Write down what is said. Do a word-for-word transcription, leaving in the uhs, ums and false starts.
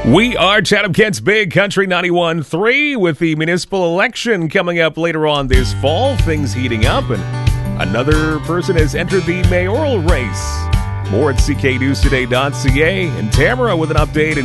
We are Chatham Kent's Big Country ninety-one point three with the municipal election coming up later on this fall. Things heating up, and another person has entered the mayoral race. More at c k news today dot c a. And Tamara with an update.